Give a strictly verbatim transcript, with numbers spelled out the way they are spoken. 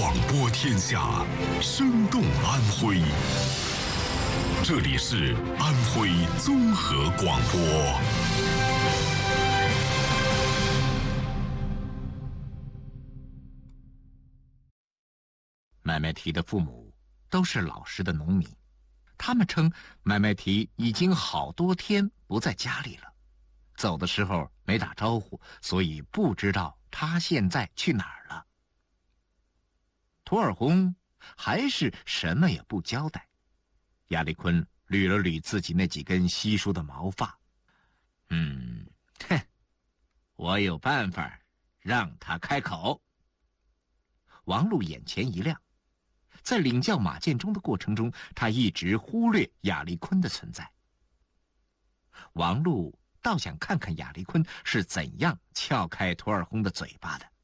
广播天下，生动安徽。这里是安徽综合广播。 麦麦提的父母都是老实的农民，他们称麦麦提已经好多天不在家里了，走的时候没打招呼，所以不知道他现在去哪儿了。图尔洪还是什么也不交代。亚历坤捋了捋自己那几根稀疏的毛发，嗯，哼，我有办法让他开口。王禄眼前一亮，在领教马建忠的过程中，他一直忽略亚历坤的存在。王禄倒想看看亚历坤是怎样撬开图尔洪的嘴巴的。